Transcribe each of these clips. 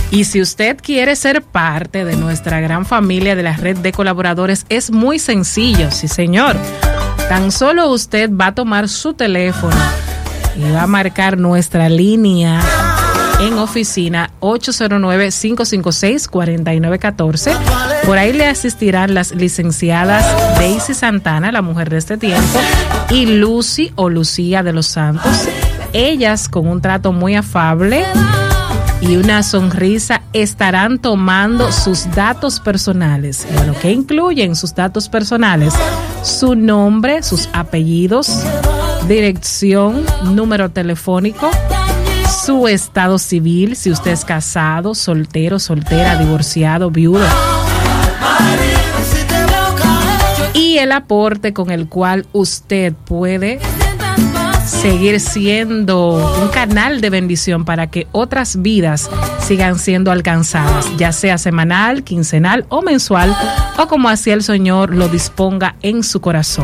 Y si usted quiere ser parte de nuestra gran familia de la red de colaboradores, es muy sencillo, sí señor. Tan solo usted va a tomar su teléfono y va a marcar nuestra línea en oficina 809-556-4914. Por ahí le asistirán las licenciadas Daisy Santana, la mujer de este tiempo, y Lucy o Lucía de los Santos. Ellas, con un trato muy afable y una sonrisa, estarán tomando sus datos personales. Bueno, ¿qué incluyen sus datos personales? Su nombre, sus apellidos, dirección, número telefónico, su estado civil, si usted es casado, soltero, soltera, divorciado, viudo, y el aporte con el cual usted puede seguir siendo un canal de bendición para que otras vidas sigan siendo alcanzadas, ya sea semanal, quincenal o mensual, o como así el Señor lo disponga en su corazón.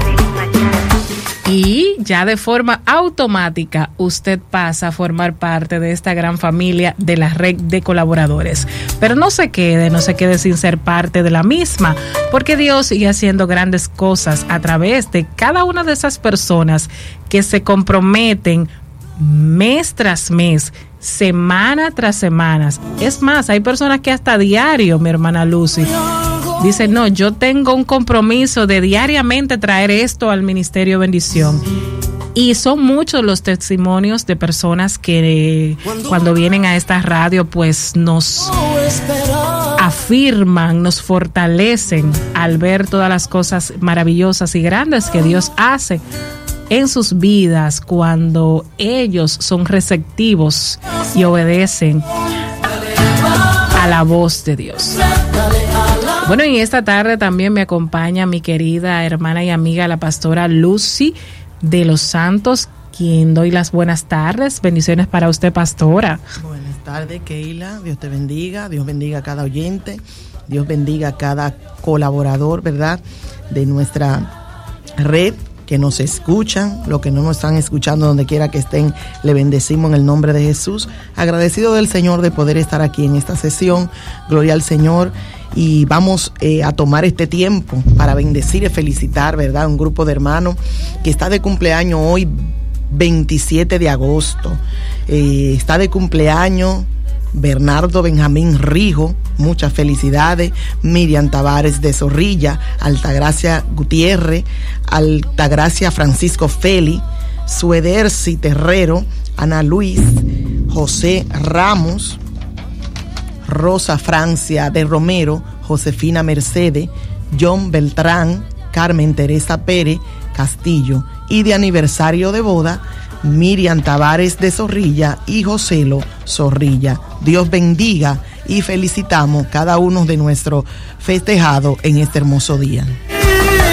Y ya de forma automática usted pasa a formar parte de esta gran familia de la red de colaboradores. Pero no se quede sin ser parte de la misma, porque Dios sigue haciendo grandes cosas a través de cada una de esas personas que se comprometen mes tras mes, semana tras semana. Es más, hay personas que hasta diario, mi hermana Lucy, dice, no, yo tengo un compromiso de diariamente traer esto al Ministerio Bendición. Y son muchos los testimonios de personas que cuando vienen a esta radio, pues nos afirman, nos fortalecen al ver todas las cosas maravillosas y grandes que Dios hace en sus vidas cuando ellos son receptivos y obedecen a la voz de Dios. Bueno, y esta tarde también me acompaña mi querida hermana y amiga, la pastora Lucy de los Santos, quien doy las buenas tardes. Bendiciones para usted, pastora. Buenas tardes, Keila. Dios te bendiga. Dios bendiga a cada oyente. Dios bendiga a cada colaborador, ¿verdad?, de nuestra red, que nos escuchan, los que no nos están escuchando, donde quiera que estén, le bendecimos en el nombre de Jesús. Agradecido del Señor de poder estar aquí en esta sesión. Gloria al Señor. Y vamos a tomar este tiempo para bendecir y felicitar, ¿verdad?, un grupo de hermanos que está de cumpleaños hoy, 27 de agosto. Está de cumpleaños Bernardo Benjamín Rijo, muchas felicidades. Miriam Tavares de Zorrilla, Altagracia Gutiérrez, Altagracia Francisco Feli, Suederci Terrero, Ana Luis, José Ramos, Rosa Francia de Romero, Josefina Mercedes, John Beltrán, Carmen Teresa Pérez Castillo, y de aniversario de boda, Miriam Tavares de Zorrilla y Joselo Zorrilla. Dios bendiga y felicitamos cada uno de nuestros festejados en este hermoso día.